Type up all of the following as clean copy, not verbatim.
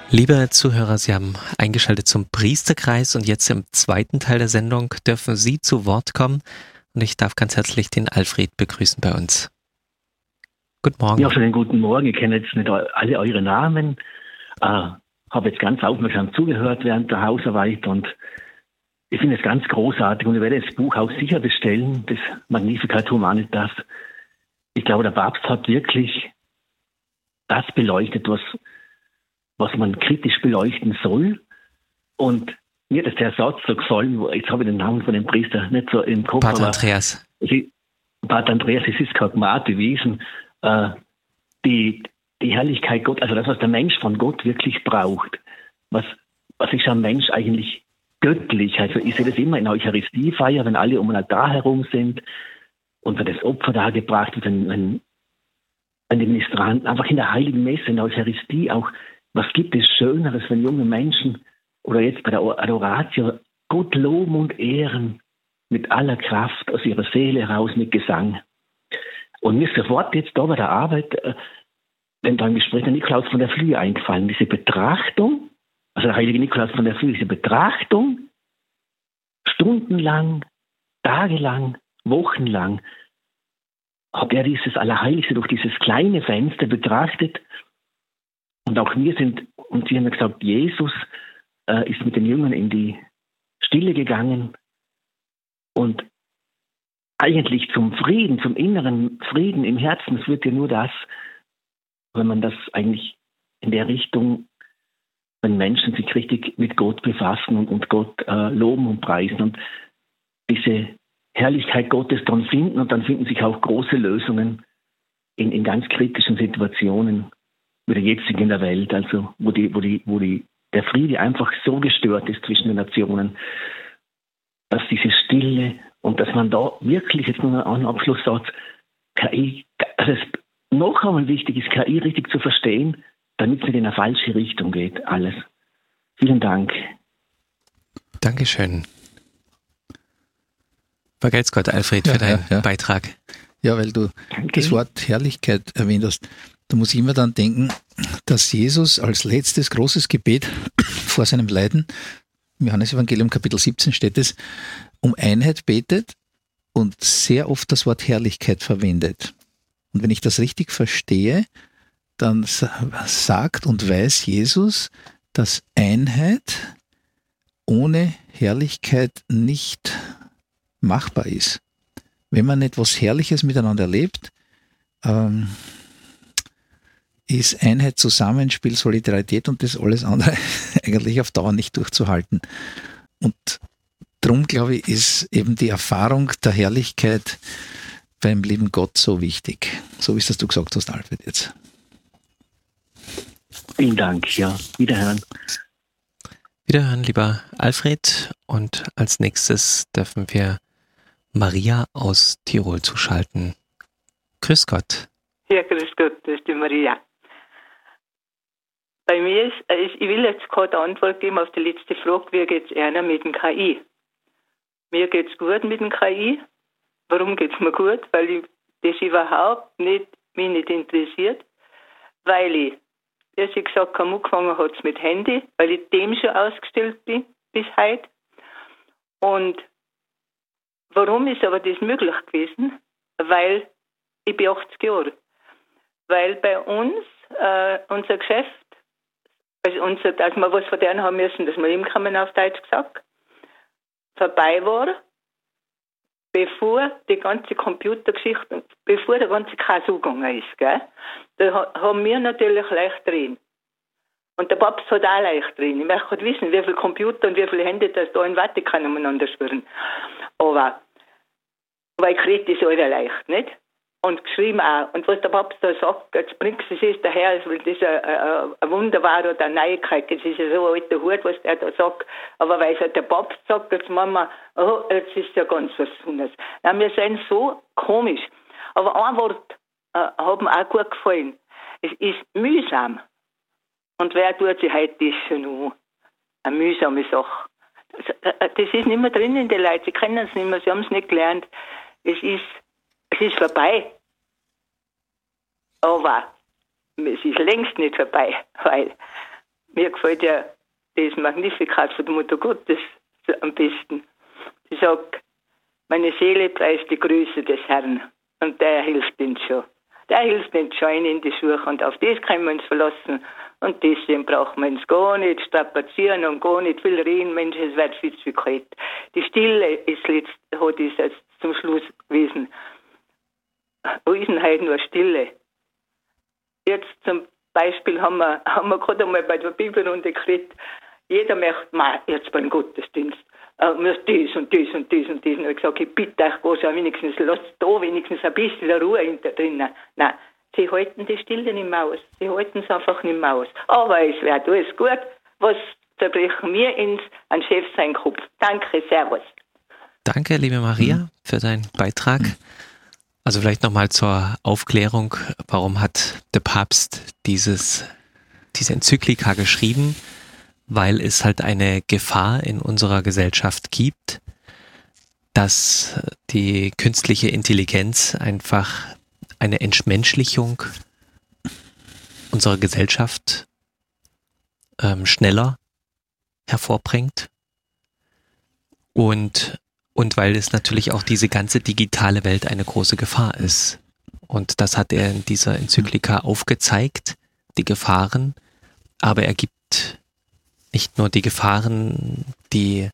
Liebe Zuhörer, Sie haben eingeschaltet zum Priesterkreis und jetzt im zweiten Teil der Sendung dürfen Sie zu Wort kommen und ich darf ganz herzlich den Alfred begrüßen bei uns. Guten Morgen. Ja, schönen guten Morgen. Ich kenne jetzt nicht alle eure Namen. Habe jetzt ganz aufmerksam zugehört während der Hausarbeit und ich finde es ganz großartig und ich werde das Buch auch sicher bestellen, das Magnificat Humanitas. Ich glaube, der Papst hat wirklich das beleuchtet, was man kritisch beleuchten soll. Und mir hat der Satz so gefallen, jetzt habe ich den Namen von dem Priester nicht so im Kopf. Pater Andreas. Pater Andreas, es ist kein bewiesen. Die Herrlichkeit Gott, also das, was der Mensch von Gott wirklich braucht. Was ist am Mensch eigentlich göttlich? Also ich sehe das immer in der Eucharistiefeier, wenn alle um den Altar herum sind und wenn das Opfer dargebracht wird, wenn die Ministranten einfach in der Heiligen Messe, in der Eucharistie auch, was gibt es Schöneres, wenn junge Menschen oder jetzt bei der Adoratio Gott loben und ehren mit aller Kraft aus ihrer Seele heraus mit Gesang. Und mir ist sofort jetzt da bei der Arbeit, wenn beim Gespräch der Nikolaus von der Flühe eingefallen, diese Betrachtung, also der heilige Nikolaus von der Flühe, diese Betrachtung, stundenlang, tagelang, wochenlang, hat er dieses Allerheiligste durch dieses kleine Fenster betrachtet. Und auch wir und sie haben gesagt, Jesus ist mit den Jüngern in die Stille gegangen und eigentlich zum Frieden, zum inneren Frieden im Herzen führt ja nur das, wenn man das eigentlich in der Richtung, wenn Menschen sich richtig mit Gott befassen und Gott loben und preisen und diese Herrlichkeit Gottes dann finden und dann finden sich auch große Lösungen in ganz kritischen Situationen wie der jetzigen in der Welt, also wo der Friede einfach so gestört ist zwischen den Nationen, dass diese Stille und dass man da wirklich, jetzt nur einen Abschlusssatz, KI, also es noch einmal wichtig ist, KI richtig zu verstehen, damit es nicht in eine falsche Richtung geht, alles. Vielen Dank. Dankeschön. Vergelt's Gott, Alfred, für deinen Beitrag. Ja, weil du das Wort Herrlichkeit erwähnt hast. Da muss ich immer dann denken, dass Jesus als letztes großes Gebet vor seinem Leiden, im Johannesevangelium Kapitel 17 steht es, um Einheit betet und sehr oft das Wort Herrlichkeit verwendet. Und wenn ich das richtig verstehe, dann sagt und weiß Jesus, dass Einheit ohne Herrlichkeit nicht machbar ist. Wenn man etwas Herrliches miteinander erlebt, ist Einheit, Zusammenspiel, Solidarität und das alles andere eigentlich auf Dauer nicht durchzuhalten. Und darum, glaube ich, ist eben die Erfahrung der Herrlichkeit beim lieben Gott so wichtig. So wie es das du gesagt hast, Alfred, jetzt. Vielen Dank, ja. Wiederhören. Wiederhören, lieber Alfred. Und als nächstes dürfen wir Maria aus Tirol zuschalten. Grüß Gott. Ja, grüß Gott, das ist die Maria. Bei mir ist, ich will jetzt keine Antwort geben auf die letzte Frage, wie geht es einer mit dem KI? Mir geht es gut mit dem KI. Warum geht es mir gut? Weil ich das überhaupt mich nicht interessiert. Weil ich, wie ich gesagt habe, angefangen hat es mit Handy, weil ich dem schon ausgestellt bin bis heute. Und warum ist aber das möglich gewesen? Weil ich bin 80 Jahre. Weil bei uns unser Geschäft, also dass wir was von denen haben müssen, dass wir hinkommen, auf Deutsch gesagt, vorbei war, bevor die ganze Computergeschichte, bevor der ganze Kasus gegangen ist. Gell? Da haben wir natürlich leicht drin. Und der Papst hat auch leicht drin. Ich möchte wissen, wie viele Computer und wie viele Hände das da in Vatikan umeinander schwirren. Aber ich kriege das alle leicht, nicht? Und geschrieben auch. Und was der Papst da sagt, jetzt bringt es ist der Herr, das ist ein Wunder war oder eine Neuigkeit, das ist ja so ein alter Hut, was der da sagt. Aber weil es halt der Papst sagt, jetzt machen wir, oh, jetzt ist ja ganz was Besonderes. Ja, wir sind so komisch. Aber ein Wort hat mir auch gut gefallen. Es ist mühsam. Und wer tut sich heute das schon an? Eine mühsame Sache. Das ist nicht mehr drin in den Leuten. Sie kennen es nicht mehr, sie haben es nicht gelernt. Es ist vorbei. Aber es ist längst nicht vorbei, weil mir gefällt ja das Magnificat von der Mutter Gottes am besten. Sie sagt, meine Seele preist die Größe des Herrn und der hilft uns schon. Der hilft uns schon in die Suche und auf das können wir uns verlassen. Und deswegen brauchen wir uns gar nicht strapazieren und gar nicht viel reden. Mensch, es wird viel zu kalt. Die Stille ist jetzt zum Schluss gewesen. Wo ist denn heute nur Stille? Jetzt zum Beispiel haben wir gerade einmal bei der Bibelrunde geredet, jeder möchte, jetzt beim Gottesdienst, muss das und das und das und das. Und ich gesagt, ich bitte euch, lasst da wenigstens ein bisschen Ruhe hinter drinnen. Nein, sie halten die Stille nicht mehr aus. Sie halten es einfach nicht mehr aus. Aber es wird alles gut. Was zerbrechen wir an Chef seinen Kopf? Danke, servus. Danke, liebe Maria, für deinen Beitrag. Also vielleicht nochmal zur Aufklärung, warum hat der Papst diese Enzyklika geschrieben? Weil es halt eine Gefahr in unserer Gesellschaft gibt, dass die künstliche Intelligenz einfach eine Entmenschlichung unserer Gesellschaft schneller hervorbringt und weil es natürlich auch diese ganze digitale Welt eine große Gefahr ist. Und das hat er in dieser Enzyklika aufgezeigt, die Gefahren, aber er gibt nicht nur die Gefahren, die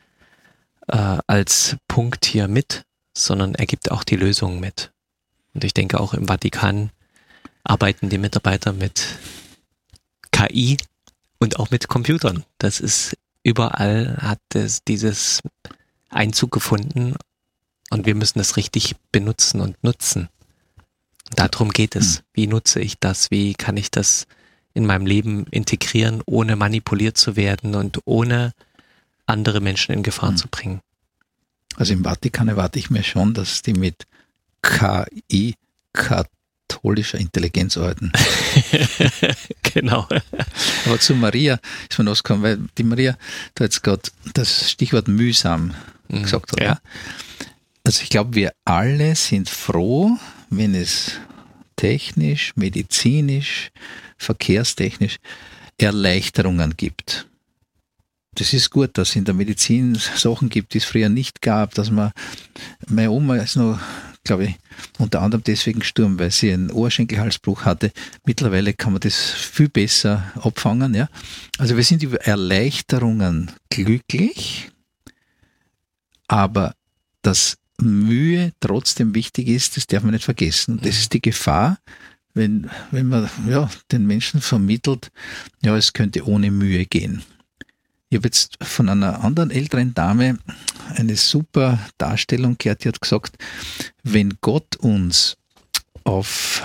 als Punkt hier mit, sondern er gibt auch die Lösungen mit. Und ich denke, auch im Vatikan arbeiten die Mitarbeiter mit KI und auch mit Computern. Das ist überall, hat es dieses Einzug gefunden und wir müssen es richtig benutzen und nutzen. Darum geht es. Wie nutze ich das? Wie kann ich das in meinem Leben integrieren, ohne manipuliert zu werden und ohne andere Menschen in Gefahr zu bringen? Also im Vatikan erwarte ich mir schon, dass die mit KI, katholischer Intelligenz arbeiten. Genau. Aber zu Maria ist man ausgekommen, weil die Maria da jetzt gerade das Stichwort mühsam gesagt hat. Ja. Also ich glaube, wir alle sind froh, wenn es technisch, medizinisch, verkehrstechnisch Erleichterungen gibt. Das ist gut, dass es in der Medizin Sachen gibt, die es früher nicht gab, dass meine Oma ist noch, glaube ich, unter anderem deswegen gestorben, weil sie einen Oberschenkelhalsbruch hatte. Mittlerweile kann man das viel besser abfangen. Ja? Also wir sind über Erleichterungen glücklich, aber dass Mühe trotzdem wichtig ist, das darf man nicht vergessen. Das ist die Gefahr, wenn man den Menschen vermittelt, ja, es könnte ohne Mühe gehen. Ich habe jetzt von einer anderen älteren Dame eine super Darstellung gehört, die hat gesagt, wenn Gott uns auf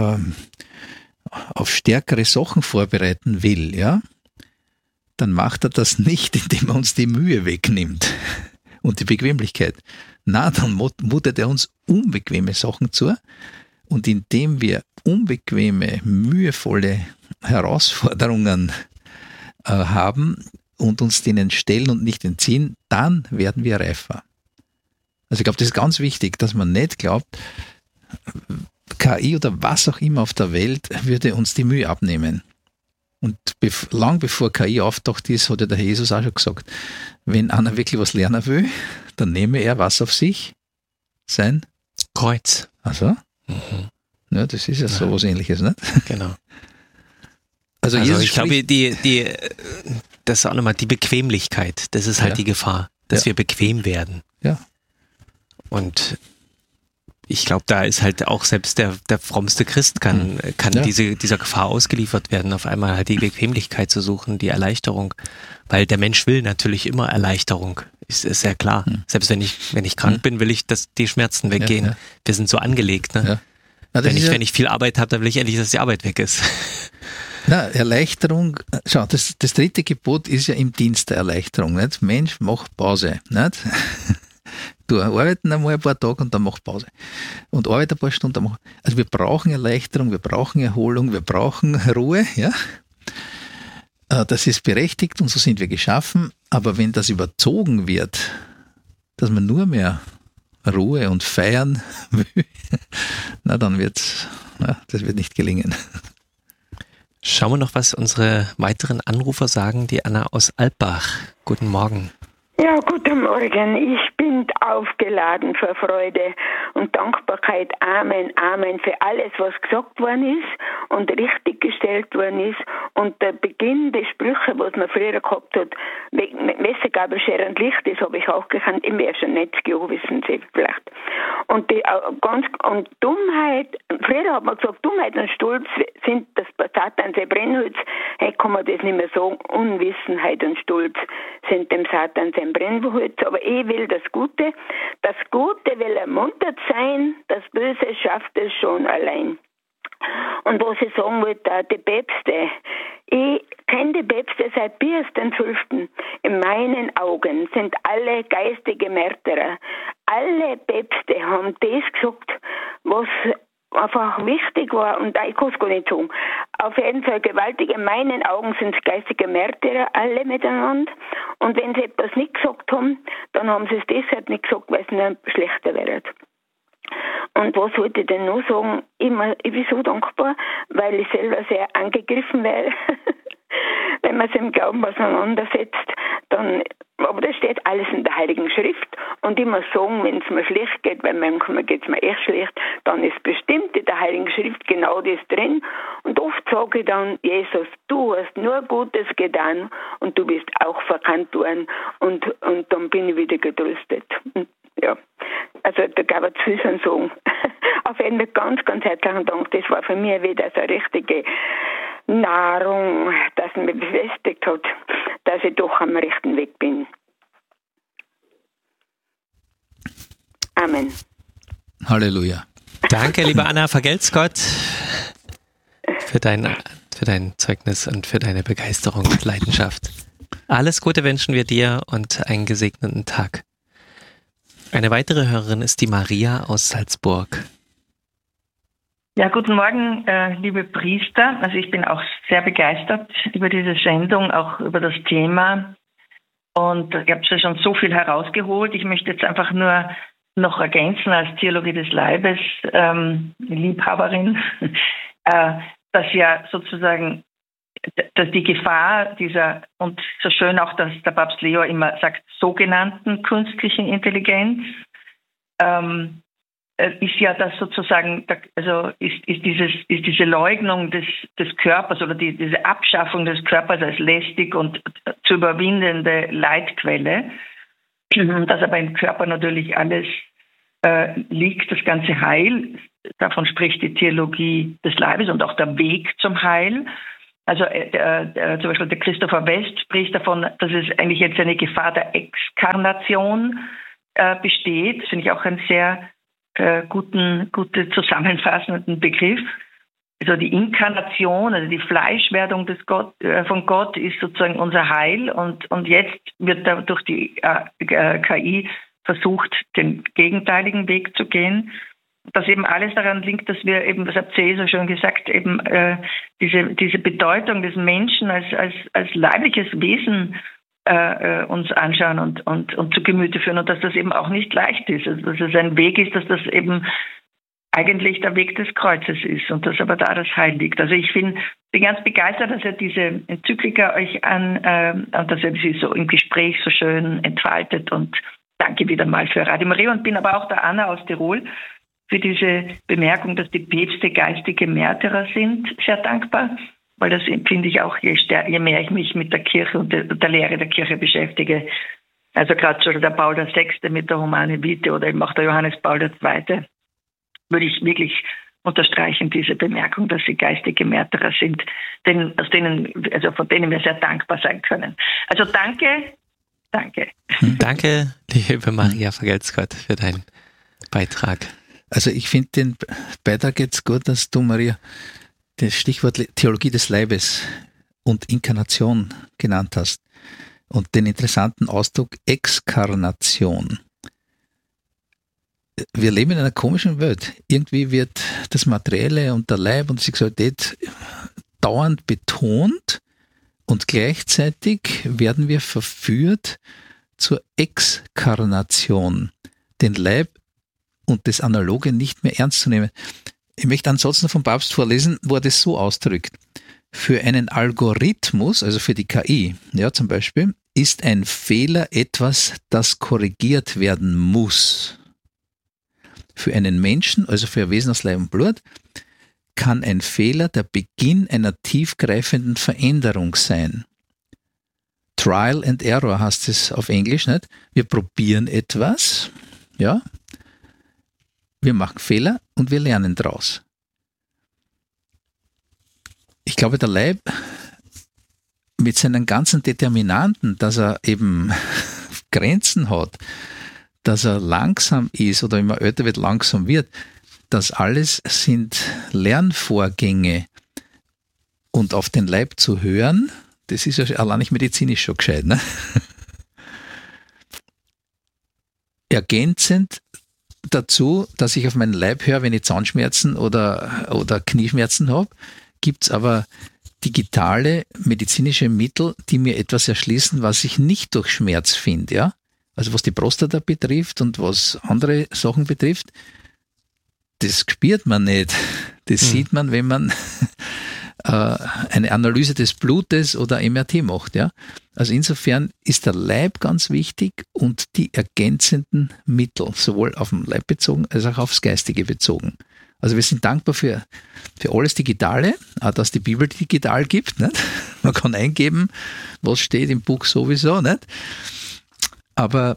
stärkere Sachen vorbereiten will, ja, dann macht er das nicht, indem er uns die Mühe wegnimmt und die Bequemlichkeit. Na, dann mutet er uns unbequeme Sachen zu und indem wir unbequeme, mühevolle Herausforderungen haben und uns denen stellen und nicht entziehen, dann werden wir reifer. Also ich glaube, das ist ganz wichtig, dass man nicht glaubt, KI oder was auch immer auf der Welt würde uns die Mühe abnehmen. Und lang bevor KI auftaucht ist, hat ja der Herr Jesus auch schon gesagt, wenn einer wirklich was lernen will, dann nehme er was auf sich? Sein Kreuz. Also? Ja, das ist ja so was Ähnliches, nicht? Genau. Also ich glaube, das ist auch nochmal die Bequemlichkeit, das ist halt die Gefahr, dass wir bequem werden. Ja. Und ich glaube, da ist halt auch selbst der frommste Christ kann dieser Gefahr ausgeliefert werden, auf einmal halt die Bequemlichkeit zu suchen, die Erleichterung. Weil der Mensch will natürlich immer Erleichterung, ist ja klar. Selbst wenn ich krank bin, will ich, dass die Schmerzen weggehen. Ja. Wir sind so angelegt. Ne? Ja. Wenn ich viel Arbeit habe, dann will ich endlich, dass die Arbeit weg ist. Na, Erleichterung, schau, das dritte Gebot ist ja im Dienst der Erleichterung. Nicht? Mensch, mach Pause. Nicht? Du arbeiten einmal ein paar Tage und dann mach Pause. Und arbeite ein paar Stunden. Also wir brauchen Erleichterung, wir brauchen Erholung, wir brauchen Ruhe. Ja? Das ist berechtigt und so sind wir geschaffen. Aber wenn das überzogen wird, dass man nur mehr Ruhe und feiern will, na dann das wird nicht gelingen. Schauen wir noch, was unsere weiteren Anrufer sagen. Die Anna aus Alpbach. Guten Morgen. Ja, guten Morgen. Ich bin aufgeladen vor Freude und Dankbarkeit. Amen, Amen für alles, was gesagt worden ist und richtig gestellt worden ist. Und der Beginn der Sprüche, was man früher gehabt hat, mit Messer, Gabel, Schere und Licht, das habe ich auch gekannt, im ersten Netzjahr, wissen Sie vielleicht. Und und Dummheit, früher hat man gesagt, Dummheit und Stolz sind das Satans Brennholz. Heute kann man das nicht mehr sagen. Unwissenheit und Stolz sind dem Satan sein Brennholz. Aber ich will das Gute. Das Gute will ermuntert sein, das Böse schafft es schon allein. Und was ich sagen wollte, die Päpste. Ich kenne die Päpste seit Pius XII. In meinen Augen sind alle geistige Märtyrer. Alle Päpste haben das gesagt, was einfach wichtig war, und ich kann es gar nicht sagen. Auf jeden Fall gewaltig. In meinen Augen sind es geistige Märtyrer, alle miteinander. Und wenn sie etwas nicht gesagt haben, dann haben sie es deshalb nicht gesagt, weil es ihnen schlechter wäre. Und was wollte ich denn noch sagen? Ich bin so dankbar, weil ich selber sehr angegriffen werde. Wenn man sich im Glauben auseinandersetzt, dann, aber das steht alles in der Heiligen Schrift. Und ich muss sagen, wenn es mir schlecht geht, weil manchmal geht es mir echt schlecht, dann ist bestimmt in der Heiligen Schrift genau das drin. Und oft sage ich dann, Jesus, du hast nur Gutes getan und du bist auch verkannt worden. Und dann bin ich wieder getröstet. Und ja, also da gab es viel zu sagen. Auf jeden Fall ganz, ganz herzlichen Dank. Das war für mich wieder so eine richtige Nahrung, das mich befestigt hat, dass ich doch am rechten Weg bin. Amen. Halleluja. Danke, liebe Anna, vergelt's Gott für dein Zeugnis und für deine Begeisterung und Leidenschaft. Alles Gute wünschen wir dir und einen gesegneten Tag. Eine weitere Hörerin ist die Maria aus Salzburg. Ja, guten Morgen, liebe Priester. Also ich bin auch sehr begeistert über diese Sendung, auch über das Thema. Und ich habe ja schon so viel herausgeholt. Ich möchte jetzt einfach nur noch ergänzen als Theologie des Leibes, Liebhaberin, dass ja sozusagen dass die Gefahr dieser, und so schön auch, dass der Papst Leo immer sagt, sogenannten künstlichen Intelligenz, ist ja das sozusagen, also ist diese Leugnung des Körpers oder diese Abschaffung des Körpers als lästig und zu überwindende Leidquelle, dass aber im Körper natürlich alles liegt, das ganze Heil, davon spricht die Theologie des Leibes und auch der Weg zum Heil. Also zum Beispiel der Christopher West spricht davon, dass es eigentlich jetzt eine Gefahr der Exkarnation besteht. Das finde ich auch einen sehr guten zusammenfassenden Begriff. Also die Inkarnation, also die Fleischwerdung von Gott ist sozusagen unser Heil und jetzt wird da durch die KI versucht, den gegenteiligen Weg zu gehen. Dass eben alles daran liegt, dass wir eben, das hat C so schon gesagt, eben diese Bedeutung des Menschen als leibliches Wesen uns anschauen und zu Gemüte führen und dass das eben auch nicht leicht ist. Also dass es ein Weg ist, dass das eben eigentlich der Weg des Kreuzes ist und dass aber da das Heil liegt. Also ich bin ganz begeistert, dass ihr diese Enzyklika euch und dass ihr sie so im Gespräch so schön entfaltet und danke wieder mal für Radio Maria und bin aber auch der Anna aus Tirol für diese Bemerkung, dass die Päpste geistige Märtyrer sind, sehr dankbar, weil das empfinde ich auch, je mehr ich mich mit der Kirche und der Lehre der Kirche beschäftige. Also gerade so der Paul VI. Mit der Humane Vitae oder eben auch der Johannes Paul II. Würde ich wirklich unterstreichen, diese Bemerkung, dass sie geistige Märtyrer sind, von denen wir sehr dankbar sein können. Also danke. Danke, liebe Maria, vergelt's Gott für deinen Beitrag. Also ich finde den Beitrag jetzt gut, dass du, Maria, das Stichwort Theologie des Leibes und Inkarnation genannt hast und den interessanten Ausdruck Exkarnation. Wir leben in einer komischen Welt. Irgendwie wird das Materielle und der Leib und die Sexualität dauernd betont und gleichzeitig werden wir verführt zur Exkarnation, den Leib und das Analoge nicht mehr ernst zu nehmen. Ich möchte ansonsten vom Papst vorlesen, wo er das so ausdrückt. Für einen Algorithmus, also für die KI, ja zum Beispiel, ist ein Fehler etwas, das korrigiert werden muss. Für einen Menschen, also für ein Wesen aus Leib und Blut, kann ein Fehler der Beginn einer tiefgreifenden Veränderung sein. Trial and Error heißt es auf Englisch, nicht? Wir probieren etwas, ja, wir machen Fehler und wir lernen daraus. Ich glaube, der Leib mit seinen ganzen Determinanten, dass er eben Grenzen hat, dass er langsam ist oder immer älter wird, langsam wird, das alles sind Lernvorgänge. Und auf den Leib zu hören, das ist ja allein nicht medizinisch schon gescheit. Ne? Ergänzend dazu, dass ich auf meinen Leib höre, wenn ich Zahnschmerzen oder Knieschmerzen habe, gibt es aber digitale medizinische Mittel, die mir etwas erschließen, was ich nicht durch Schmerz finde. Ja? Also was die Prostata betrifft und was andere Sachen betrifft, das spürt man nicht. Das sieht man, wenn man eine Analyse des Blutes oder MRT macht. Ja? Also insofern ist der Leib ganz wichtig und die ergänzenden Mittel, sowohl auf den Leib bezogen als auch aufs Geistige bezogen. Also wir sind dankbar für alles Digitale, auch dass die Bibel digital gibt. Nicht? Man kann eingeben, was steht im Buch sowieso. Nicht? Aber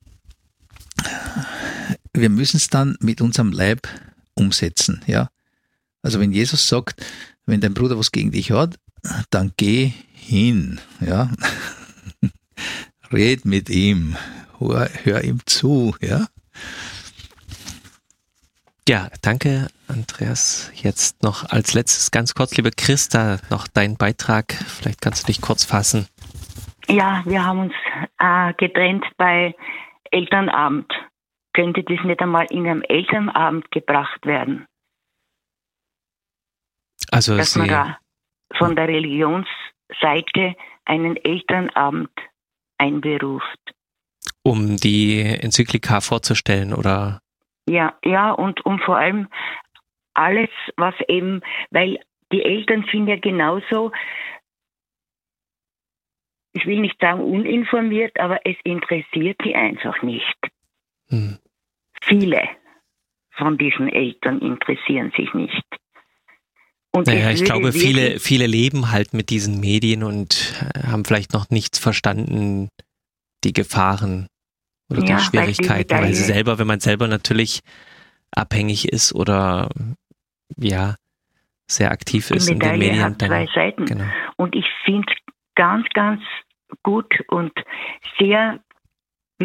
wir müssen es dann mit unserem Leib umsetzen. Ja? Also wenn Jesus sagt, wenn dein Bruder was gegen dich hat, dann geh hin. Ja? Red mit ihm, hör ihm zu. Ja? Ja, danke, Andreas. Jetzt noch als letztes ganz kurz, liebe Christa, noch dein Beitrag. Vielleicht kannst du dich kurz fassen. Ja, wir haben uns getrennt bei Elternabend. Könnte das nicht einmal in einem Elternabend gebracht werden? Also dass man da von der Religionsseite einen Elternabend einberuft. Um die Enzyklika vorzustellen, oder? Ja, und vor allem alles, was eben, weil die Eltern sind ja genauso, ich will nicht sagen uninformiert, aber es interessiert sie einfach nicht. Viele von diesen Eltern interessieren sich nicht. Und naja, ich glaube, viele leben halt mit diesen Medien und haben vielleicht noch nichts verstanden, die Gefahren oder die Schwierigkeiten, weil sie selber, wenn man selber natürlich abhängig ist oder ja sehr aktiv ist in den Medien. Hat zwei Seiten. Genau. Und ich finde ganz, ganz gut und sehr